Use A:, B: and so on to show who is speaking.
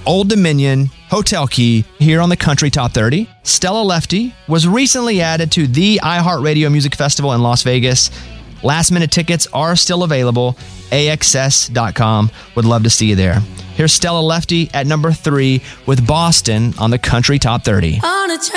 A: Old Dominion, Hotel Key, here on the Country Top 30. Stella Lefty was recently added to the iHeartRadio Music Festival in Las Vegas. Last minute tickets are still available. AXS.com. Would love to see you there. Here's Stella Lefty at number 3 with Boston on the Country Top 30.
B: On a